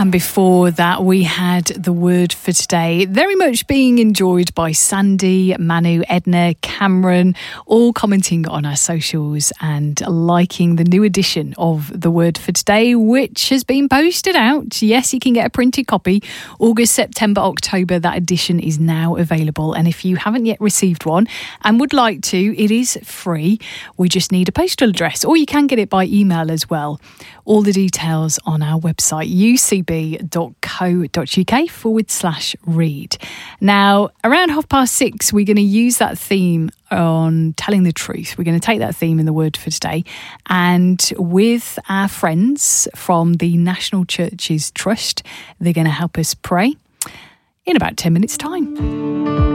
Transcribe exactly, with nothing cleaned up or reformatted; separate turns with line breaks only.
And before that, we had the word for today, very much being enjoyed by Sandy, Manu, Edna, Cameron, all commenting on our socials and liking the new edition of the word for today, which has been posted out. Yes, you can get a printed copy. August, September, October, that edition is now available. And if you haven't yet received one and would like to, it is free. We just need a postal address, or you can get it by email as well. All the details on our website, ucb.co.uk forward slash read. Now, around half past six, we're going to use that theme on telling the truth. We're going to take that theme in the word for today, and with our friends from the National Churches Trust, they're going to help us pray in about ten minutes' time.